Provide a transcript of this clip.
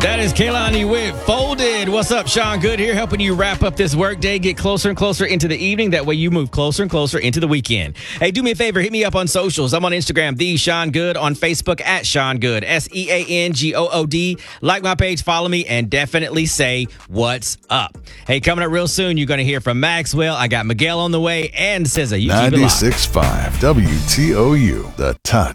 That is Kaylani with Folded. What's up? Sean Good here, helping you wrap up this workday, get closer and closer into the evening. That way you move closer and closer into the weekend. Hey, do me a favor, hit me up on socials. I'm on Instagram, The Sean Good, on Facebook at Sean Good, SeanGood. Like my page, follow me, and definitely say what's up. Hey, coming up real soon, you're going to hear from Maxwell. I got Miguel on the way, and SZA. You keep it locked. 96.5 WTOU, The Touch.